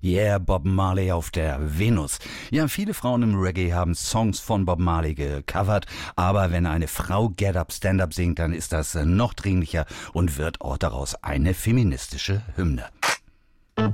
Yeah, Bob Marley auf der Venus. Ja, viele Frauen im Reggae haben Songs von Bob Marley gecovert, aber wenn eine Frau Get Up, Stand Up singt, dann ist das noch dringlicher und wird auch daraus eine feministische Hymne.